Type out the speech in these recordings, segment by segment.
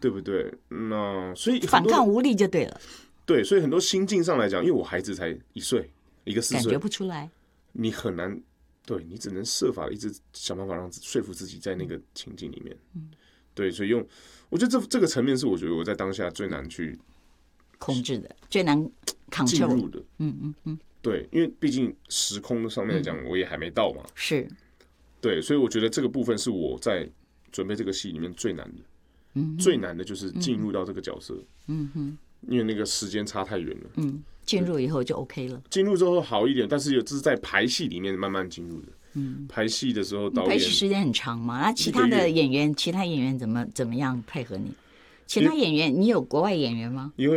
对不对？那所以反抗无力就对了。 对，所以很多心境上来讲，因为我孩子才1岁，一个4岁， 感觉不出来， 你很难，对你只能设法一直想办法说服自己在那个情境里面。对，所以我觉得这个层面是我觉得我在当下最难去控制的，最难进 control 入的。对，因为毕竟时空上面来讲，我也还没到嘛。 是。 对，所以我觉得这个部分是我在准备这个戏里面最难的。最难的就是进入到这个角色。因为那个时间差太远了。 进入以后就 OK 了。 进入之后好一点，但是这是在排戏里面慢慢进入的。排戏的时候，导演排戏时间很长嘛？那其他演员怎么样配合你？其他演员，你有国外演员吗？ 有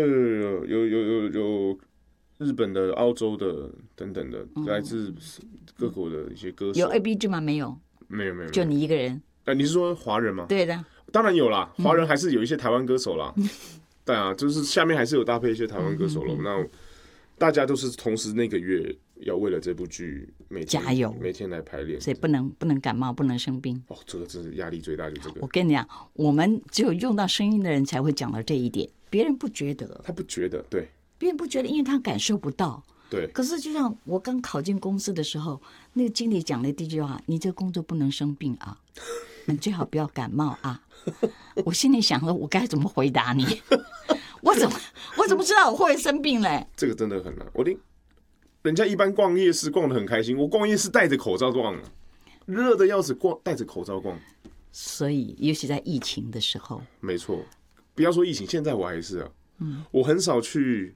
日本的、澳洲的等等的，来自各国的一些歌手。 有 ABG 吗？没有， 没有， 就你一个人。 你是说华人吗？ 对的， 当然有啦，华人还是有一些台湾歌手啦。对啊，就是下面还是有搭配一些台湾歌手了。那大家都是同时那个月要为了这部剧加油， 每天来排练， 所以不能感冒，不能生病。 这个真是压力最大，就这个。 我跟你讲，我们只有用到声音的人才会讲到这一点，别人不觉得。 他不觉得，对， 别人不觉得，因为他感受不到。 对。 可是就像我刚考进公司的时候，那个经理讲的第一句话：“你这工作不能生病啊，你最好不要感冒啊。”我心里想了，我该怎么回答你？我怎么知道我会生病嘞？ 这个真的很难。人家一般逛夜市逛得很开心，我逛夜市戴着口罩逛，热的要死，戴着口罩逛。 所以，尤其在疫情的时候， 没错，不要说疫情，现在我还是啊，我很少去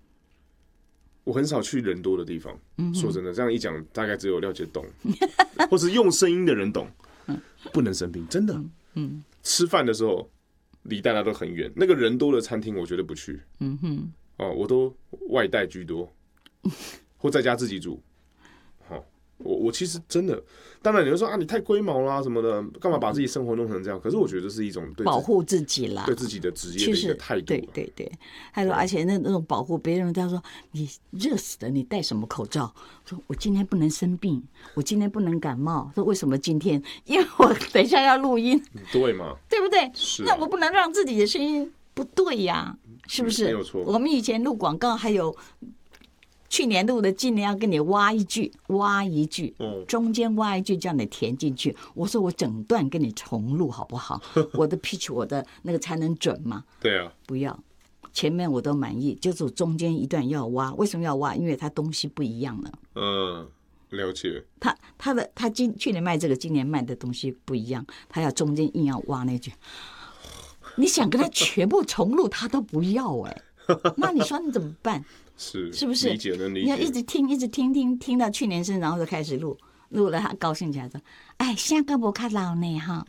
人多的地方。说真的，这样一讲，大概只有廖杰懂，或是用声音的人懂。不能生病，真的。吃饭的时候离大家都很远，那个人多的餐厅我绝对不去。我都外带居多，或在家自己煮。我其实真的，当然你会说你太龟毛啦什么的，干嘛把自己生活弄成这样？可是我觉得这是一种对保护自己啦， 对自己的职业的一个态度。 对。他说，而且那种保护别人，他说你热死了，你戴什么口罩？说我今天不能生病，我今天不能感冒。说为什么今天？因为我等一下要录音， 对吗？ 对不对？ 是。 那我不能让自己的声音不对呀，是不是？ 没有错。 我们以前录广告还有。去年录的，今年要跟你挖一句，中间挖一句叫你填进去。我说我整段跟你重录好不好？我的 pitch 我的那个才能准嘛。 对啊， 不要，前面我都满意，就是中间一段要挖。为什么要挖？因为它东西不一样了。 了解。 他去年卖这个，今年卖的东西不一样，他要中间硬要挖那句。你想跟他全部重录，他都不要那你说你怎么办？是不是？ 理解能理解。 你要一直听到去年生，然后就开始录了，他高兴起来说：“哎，现在不看老呢哈。”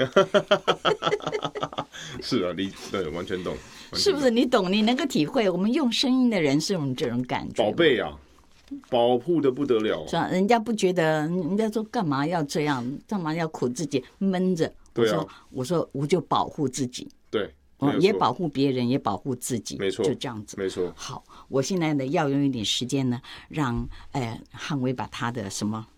是啊，对，完全懂。 是不是？你懂，你能够体会，我们用声音的人是有这种感觉。 宝贝啊，保护的不得了。 是吧？人家不觉得，人家说干嘛要这样，干嘛要苦自己闷着？ 对啊， 我说我就保护自己。 对。 也保护别人，也保护自己， 没错， 就这样子。 没错。 好，我现在呢要用一点时间呢，让汉威把他的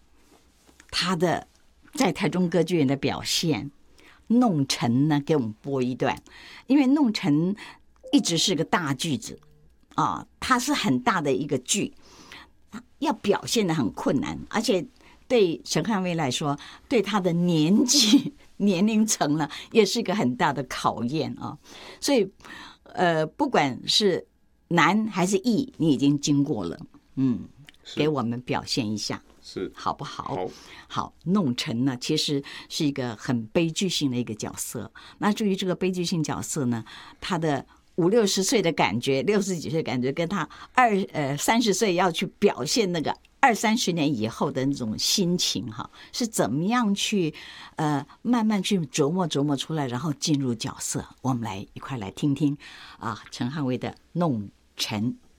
在台中歌剧院的表现《弄臣》呢给我们播一段，因为《弄臣》一直是个大句子它是很大的一个剧，要表现得很困难，而且对陈汉威来说，对他的年龄层呢，也是一个很大的考验所以，不管是难还是易，你已经经过了，给我们表现一下，好不好？好，弄臣呢，其实是一个很悲剧性的一个角色。那至于这个悲剧性角色呢，他的50、60岁的感觉，60几岁的感觉，跟他30岁要去表现那个20、30年以后的那种心情是怎么样去慢慢去琢磨出来，然后进入角色。我们一块来听听陈汉威的《弄臣》。